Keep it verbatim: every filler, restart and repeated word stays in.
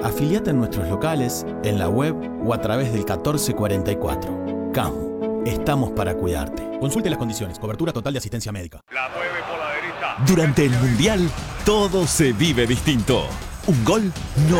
Afiliate en nuestros locales, en la web o a través del catorce cuarenta y cuatro. CAMU. Estamos para cuidarte. Consulte las condiciones. Cobertura total de asistencia médica. La mueve por la derecha. Durante el Mundial, todo se vive distinto. Un gol no